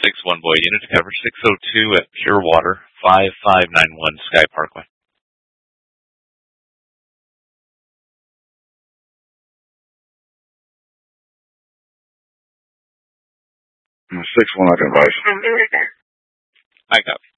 6-1 Boy unit to cover 602 at Pure Water, 5591 Sky Parkway. 6-1, I can advise. I copy.